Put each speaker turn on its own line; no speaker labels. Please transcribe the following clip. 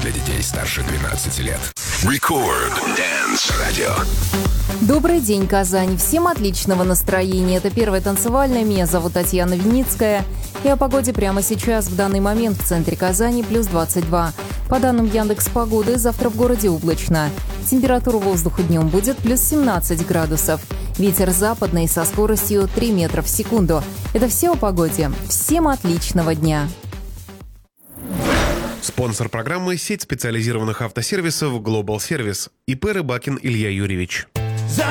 для детей старше 12 лет. Record Dance Radio.
Добрый день, Казань. Всем отличного настроения. Это первая танцевальная. Меня зовут Татьяна Винницкая. И о погоде прямо сейчас, в данный момент в центре Казани плюс 22. По данным Яндекс.Погоды, завтра в городе облачно. Температура воздуха днем будет плюс 17 градусов. Ветер западный со скоростью 3 метра в секунду. Это все о погоде. Всем отличного дня.
Спонсор программы – сеть специализированных автосервисов Global Service. ИП Рыбакин Илья Юрьевич.